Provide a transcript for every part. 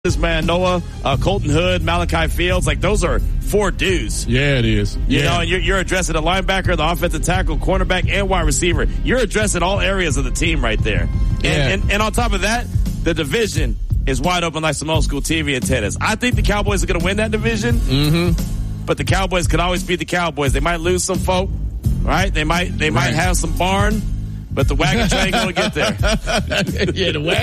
Man, Noah, Colton Hood, Malachi Fields, like those are 4 dudes. Yeah, it is. You know, and you're addressing the linebacker, the offensive tackle, cornerback, and wide receiver. You're addressing all areas of the team right there. And on top of that, the division is wide open like some old school TV and tennis. I think the Cowboys are going to win that division. Mm-hmm. But the Cowboys could always beat the Cowboys. They might lose some folk, right? They might have some barn. But the wagon train gonna get there. Yeah, the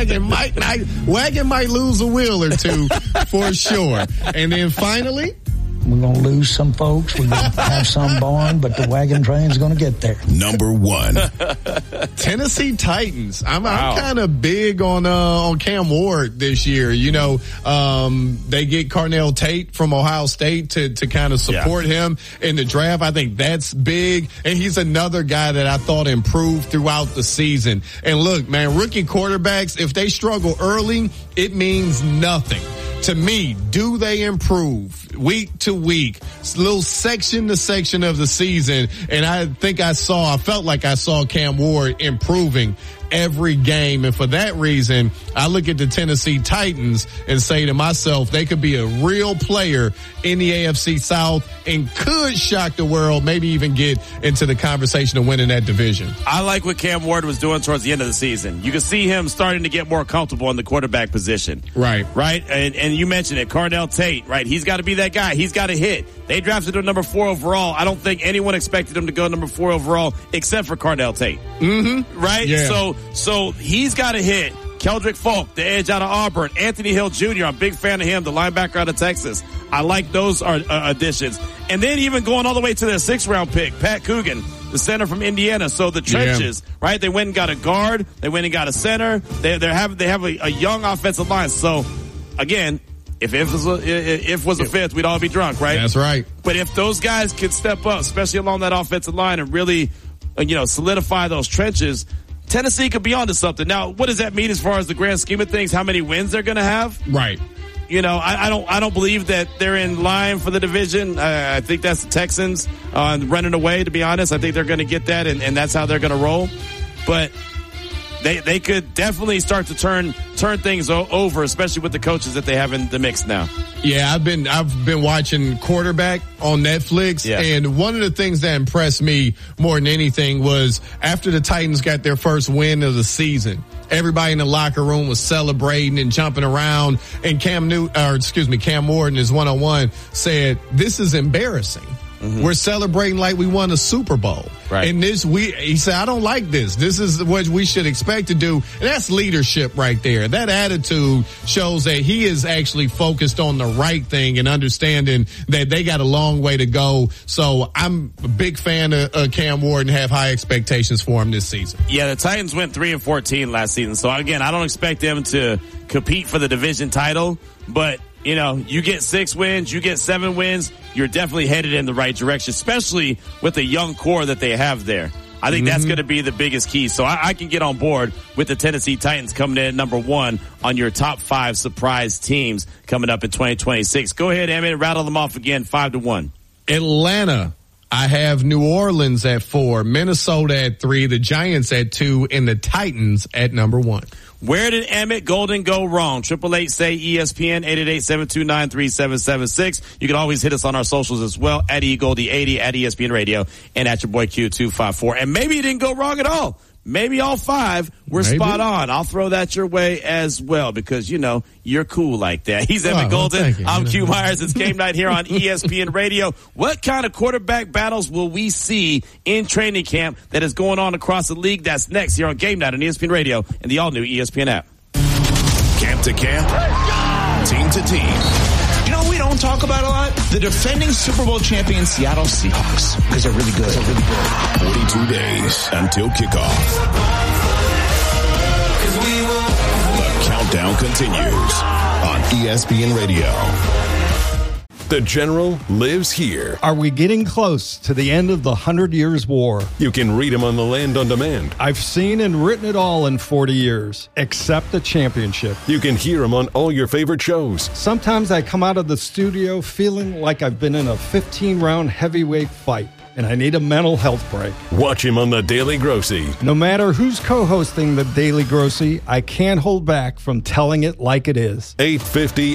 wagon might lose a wheel or two for sure. And then finally, we're gonna lose some folks. We're gonna have some barn, but the wagon train's gonna get there. Number 1, Tennessee Titans. I'm kind of big on Cam Ward this year. You know, they get Carnell Tate from Ohio State to kind of support him in the draft. I think that's big. And he's another guy that I thought improved throughout the season. And look, man, rookie quarterbacks, if they struggle early, it means nothing. To me, do they improve week to week, little section to section of the season? And I felt like I saw Cam Ward improving every game. And for that reason, I look at the Tennessee Titans and say to myself, they could be a real player in the AFC South and could shock the world, maybe even get into the conversation of winning that division. I like what Cam Ward was doing towards the end of the season. You can see him starting to get more comfortable in the quarterback position. Right. And you mentioned it, Carnell Tate, right? He's got to be that guy. He's got to hit. They drafted him number 4 overall. I don't think anyone expected him to go number 4 overall except for Carnell Tate. Mm-hmm. Right? Yeah. So he's got to hit. Keldrick Falk, the edge out of Auburn. Anthony Hill Jr., I'm a big fan of him, the linebacker out of Texas. I like those additions. And then even going all the way to their 6th-round pick, Pat Coogan, the center from Indiana. So the trenches, right? They went and got a guard. They went and got a center. They have a young offensive line. So, again, if was a 5th, we'd all be drunk, right? That's right. But if those guys could step up, especially along that offensive line, and really, solidify those trenches, Tennessee could be onto something. Now, what does that mean as far as the grand scheme of things? How many wins they're going to have? Right. I don't believe that they're in line for the division. I think that's the Texans running away, to be honest. I think they're going to get that, and that's how they're going to roll. But they could definitely start to turn things over, especially with the coaches that they have in the mix now. Yeah, I've been watching Quarterback on Netflix, and one of the things that impressed me more than anything was after the Titans got their first win of the season, everybody in the locker room was celebrating and jumping around, and Cam Ward in his one-on-one said, "This is embarrassing. Mm-hmm. We're celebrating like we won a Super Bowl." Right. And he said, "I don't like this. This is what we should expect to do." And that's leadership right there. That attitude shows that he is actually focused on the right thing and understanding that they got a long way to go. So I'm a big fan of Cam Ward and have high expectations for him this season. Yeah, the Titans went 3-14 last season. So again, I don't expect them to compete for the division title, but you get 6 wins, you get 7 wins, you're definitely headed in the right direction, especially with the young core that they have there. I think that's going to be the biggest key. So I can get on board with the Tennessee Titans coming in at number 1 on your top 5 surprise teams coming up in 2026. Go ahead, Emmett, rattle them off again, 5-1. Atlanta. I have New Orleans at 4, Minnesota at 3, the Giants at 2, and the Titans at number 1. Where did Emmett Golden go wrong? 888-SAY-ESPN, 888-729-3776. You can always hit us on our socials as well, at eGoldie80, at ESPN Radio, and at your boy Q254. And maybe you didn't go wrong at all. Maybe all 5 were spot on. I'll throw that your way as well because, you're cool like that. He's Emmett Golden. I'm Q Myers. It's game night here on ESPN Radio. What kind of quarterback battles will we see in training camp that is going on across the league? That's next here on game night on ESPN Radio and the all-new ESPN app. Camp to camp, team to team. We don't talk about a lot? The defending Super Bowl champion Seattle Seahawks. Because they're really good. 42 days until kickoff. The countdown continues on ESPN Radio. The General lives here. Are we getting close to the end of the 100 Years' War? You can read him on the Land on Demand. I've seen and written it all in 40 years, except the championship. You can hear him on all your favorite shows. Sometimes I come out of the studio feeling like I've been in a 15-round heavyweight fight, and I need a mental health break. Watch him on The Daily Grossy. No matter who's co-hosting The Daily Grossy, I can't hold back from telling it like it is. 8:50